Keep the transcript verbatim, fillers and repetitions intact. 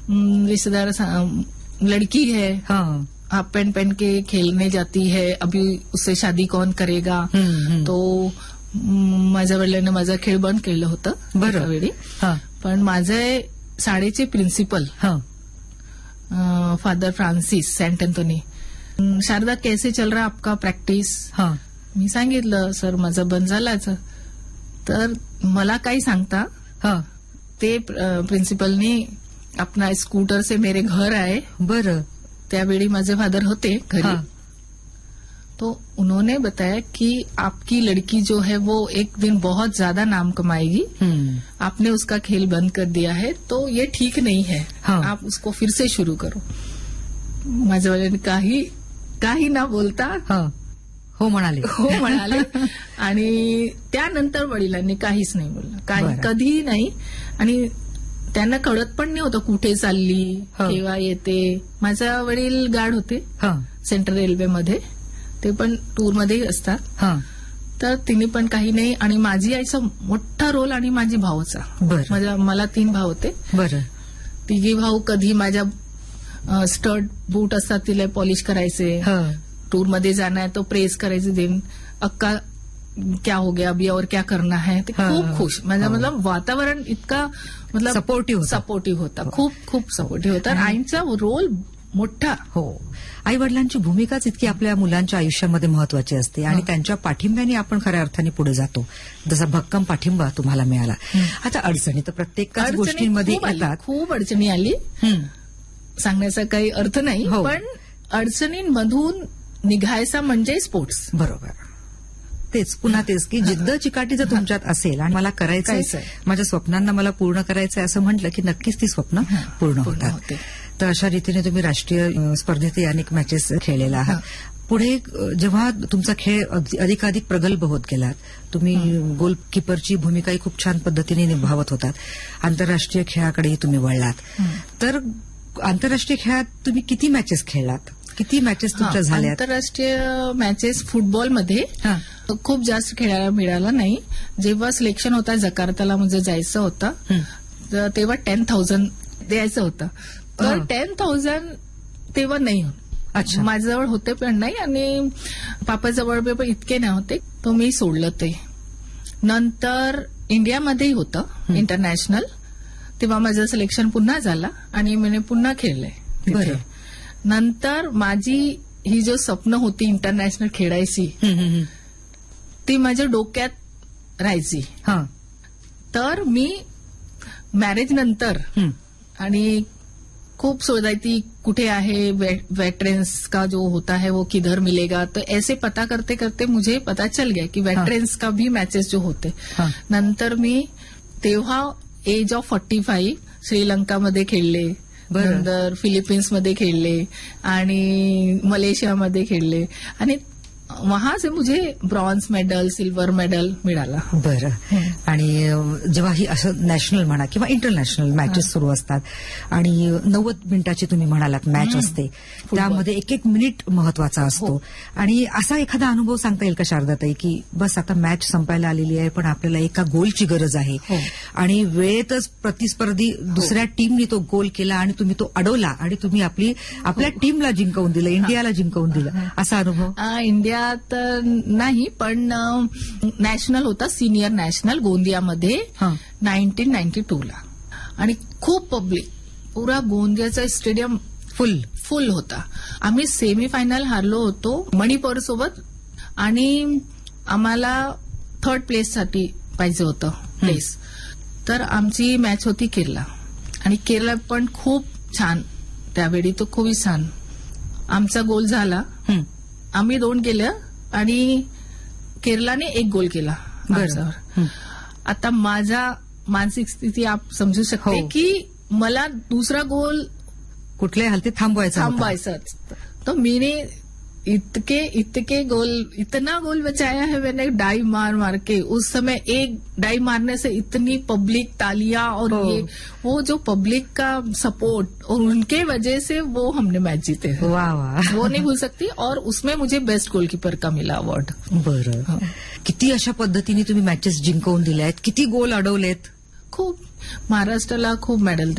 हम्म, रिश्तेदार सा- लड़की है, हाँ हाफ पैंट पहन के खेलने जाती है, अभी उससे शादी कौन करेगा. हम्म, हम्म. तो हम्म, माझ्या वडिलांनी माझा खेळ बंद केलं होतं बरं. एका वेळी. हा पण माझे शाळेचे प्रिन्सिपल हा फादर फ्रान्सिस सेंट अँथोनी, "हम्म, शारदा कैसे चल रहा आपका प्रॅक्टिस?" हा मी सांगितलं, सर माझं बंद झालाच. तर मला काही सांगता हा ते प्रिन्सिपलनी अपना स्कूटर से मेरे घर आए. बरं. त्यावेळी माझे फादर होते घरी. हाँ. तो उन्होंने बताया कि आपकी लड़की जो है वो एक दिन बहुत ज्यादा नाम कमाएगी, हम्म. आपने उसका खेल बंद कर दिया है, तो ये ठीक नहीं है. हाँ. आप उसको फिर से शुरू करो. माझ्या वडिलांनी काही काही ना बोलता हा हो म्हणाले. हो म्हणाले. आणि त्यानंतर वडिलांनी काहीच नाही बोललं, काही बरं. कधीही नाही. आणि त्यांना कळत पण नाही होतं कुठे चालली, हो. केव्हा येते. माझा वडील गार्ड होते हा सेंट्रल रेल्वेमध्ये, ते पण टूरमध्येही असतात. हा तर तिने पण काही नाही. आणि माझी आईचा मोठा रोल आणि माझी भावाचा. बरं माझ्या मला तीन भाऊ होते. बरं. तिघी भाऊ कधी माझ्या स्टड बूट असतात तिला पॉलिश करायचे, हा टूरमध्ये जाना है तो प्रेस करायचे, दिन अक्का क्या हो गया अभी और क्या करना है. ते हाँ. खूप खुश. म्हणजे हाँ. मतलब वातावरण इतका मतलब सपोर्टिव्ह होतं. सपोर्टिव्ह होता, खूप खूप सपोर्टिव्ह होता. आईचा रोल मोठा. हो, आई वडिलांची भूमिकाच इतकी आपल्या मुलांच्या आयुष्यामध्ये महत्वाची असते आणि हं. त्यांच्या पाठिंब्याने आपण खऱ्या अर्थाने पुढे जातो. जसा भक्कम पाठिंबा तुम्हाला मिळाला. हं. आता अडचणी तर प्रत्येकच अडचणी गोष्टींमध्ये खूप आली, येतात. खूप अडचणी आली. हं. सांगण्याचा काही अर्थ नाही, हो. पण अडचणींमधून निघायचा म्हणजे स्पोर्ट्स. बरोबर. तेच पुन्हा तेच की जिद्द चिकाटी जर तुमच्यात असेल आणि मला करायचंय, करायचंय. माझ्या स्वप्नांना मला पूर्ण करायचंय असं म्हटलं की नक्कीच ती स्वप्न पूर्ण पूर्ण होतात. होते. तर अशा रीतीने तुम्ही राष्ट्रीय अ, स्पर्धेतही अनेक मॅचेस खेळलेला आहात. पुढे अ, जेव्हा तुमचा खेळ अगदी- अधिकाधिक प्रगल्भ होत गेलात, तुम्ही गोलकीपरची भूमिकाही खूप छान पद्धतीने निभावत होतात. आंतरराष्ट्रीय खेळाकडेही तुम्ही वळलात. तर आंतरराष्ट्रीय खेळात तुम्ही किती मॅचेस खेळलात? किती मॅचेस तुमच्या हा, झाल्यात? आंतरराष्ट्रीय मॅचेस फुटबॉलमध्ये हा. खूप जास्त खेळायला मिळालं नाही. जेव्हा सिलेक्शन होता जकार्ताला म्हणजे जायचं होतं, हं. तर तेव्हा टेन थाउजंड द्यायचं होतं. तर हं. टेन थाउजंड तेव्हा नाही होत. अच्छा. माझ्याजवळ होते पण नाही आणि पापाजवळ पण इतके नाही होते, तो मी सोडलं ते. नंतर इंडियामध्येही होतं इंटरनॅशनल, तेव्हा माझं सिलेक्शन पुन्हा झालं आणि मी पुन्हा खेळले तिथे. बरं. नंतर माझी ही जो स्वप्न होती इंटरनॅशनल खेळायची, हं, हं, हं. ती माझ्या डोक्यात राहायची. हा. तर मी मॅरेज नंतर हं. आणि खूप शोधायची कुठे आहे वेटरेंस का जो होता है वो किधर मिलेगा. तो ऐसे पता करते करते मुझे पता चल गया की वेटरेंस का भी मॅचेस जो होते. हा. नंतर मी तेव्हा एज ऑफ फोर्टी फाईव्ह श्रीलंकामध्ये खेळले, बरं. नंतर फिलिपिन्समध्ये खेळले आणि मलेशियामध्ये खेळले आणि वहां से मुझे ब्रॉन्झ मेडल सिल्वर मेडल मिळाला. बरं. आणि अ, जेव्हा ही असं नॅशनल म्हणा किंवा इंटरनॅशनल मॅचेस सुरू असतात आणि नव्वद मिनिटाची तुम्ही म्हणालात मॅच असते, त्यामध्ये एक एक मिनिट महत्वाचा असतो. हो. आणि असा एखादा अनुभव सांगता येईल का शारदाताई की बस आता मॅच संपायला आलेली आहे पण आपल्याला एका गोलची गरज आहे हो. आणि आणि वेळेतच प्रतिस्पर्धी दुसऱ्या टीमनी तो गोल केला आणि तुम्ही तो अडवला आणि तुम्ही आपली आपल्या टीमला जिंकवून दिलं, इंडियाला जिंकवून दिलं, असा अनुभव? आ, इंडिया तर नाही, पण नॅशनल होता, सिनियर नॅशनल गोंदियामध्ये हा. नाईन्टीन नाईन्टी टू ला. आणि खूप पब्लिक, पुरा गोंदियाचा स्टेडियम फुल फुल होता. आम्ही सेमीफायनल हारलो होतो मणिपूर सोबत आणि आम्हाला थर्ड प्लेससाठी पाहिजे होतं प्लेस. तर आमची मॅच होती केरला आणि केरला पण खूप छान, त्यावेळी तो खूप छान. आमचा गोल झाला, हं. आम्ही दोन केलं आणि केरलाने एक गोल केला आमच्यावर. हं. आता माझा मानसिक स्थिती आप समजू शकते हो. की मला दुसरा गोल कुठल्याही हालतीत थांबवायचा होता. थांबवायचाच. तो मीने इतके इतके गोल इतना गोल बचाया है मैंने डाई मार मार के. उस समय एक डाई मारने से इतनी पब्लिक तालियां और हो. ये वो जो पब्लिक का सपोर्ट और उनके वजह से वो हमने मैच जीते थे. वा वा. वो नहीं भूल सकती. और उसमें मुझे बेस्ट गोलकीपर का मिला अवॉर्ड. बरं. किती अशा पद्धतीने तुम्ही मॅचेस जिंकवून दिल्या आहेत, किती गोल अडवलेत? खूप महाराष्ट्राला खूप मेडल